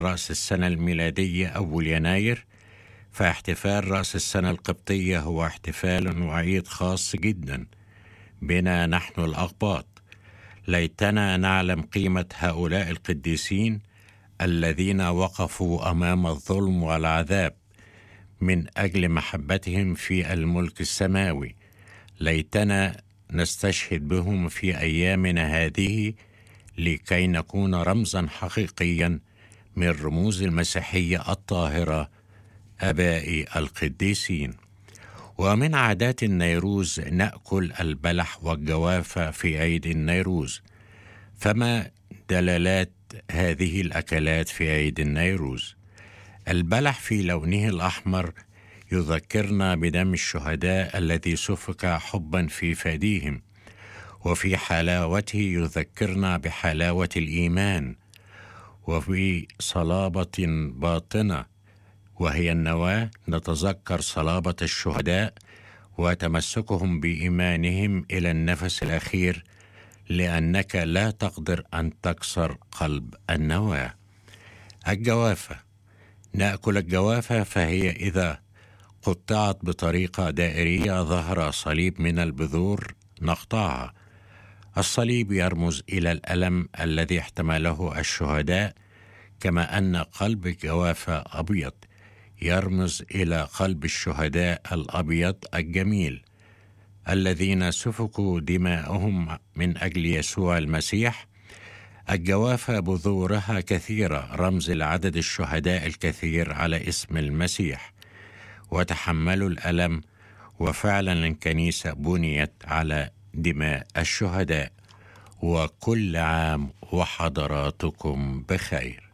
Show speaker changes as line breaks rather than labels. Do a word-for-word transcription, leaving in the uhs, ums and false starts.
رأس السنة الميلادية أول يناير، فاحتفال رأس السنة القبطية هو احتفال وعيد خاص جدا بنا نحن الأقباط. ليتنا نعلم قيمة هؤلاء القديسين الذين وقفوا أمام الظلم والعذاب من أجل محبتهم في الملك السماوي. ليتنا نستشهد بهم في أيامنا هذه لكي نكون رمزا حقيقيا من رموز المسيحية الطاهرة، آبائي القديسين. ومن عادات النيروز نأكل البلح والجوافة في عيد النيروز. فما دلالات هذه الأكلات في عيد النيروز؟ البلح في لونه الأحمر يذكرنا بدم الشهداء الذي سفك حبا في فديهم، وفي حلاوته يذكرنا بحلاوة الإيمان، وفي صلابة باطنة وهي النواة نتذكر صلابة الشهداء وتمسكهم بإيمانهم إلى النفس الأخير، لأنك لا تقدر أن تكسر قلب النواة. الجوافة، نأكل الجوافة، فهي إذا قطعت بطريقة دائرية ظهر صليب من البذور نقطعها. الصليب يرمز إلى الألم الذي احتمله الشهداء، كما أن قلب الجوافة أبيض يرمز إلى قلب الشهداء الأبيض الجميل الذين سفكوا دماءهم من أجل يسوع المسيح. الجوافة بذورها كثيرة، رمز لعدد الشهداء الكثير على اسم المسيح، وتحملوا الألم، وفعلا الكنيسة بنيت على دماء الشهداء. وكل عام وحضراتكم بخير.